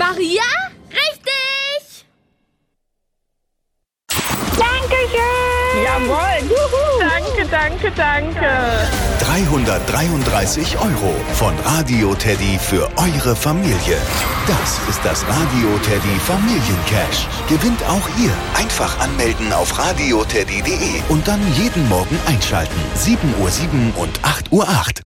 Maria? Richtig! Dankeschön! Jawohl! Juhu. Danke. 333 € von Radio Teddy für eure Familie. Das ist das Radio Teddy Familiencash. Gewinnt auch ihr. Einfach anmelden auf radioteddy.de und dann jeden Morgen einschalten. 7:07 und 8:08 Uhr.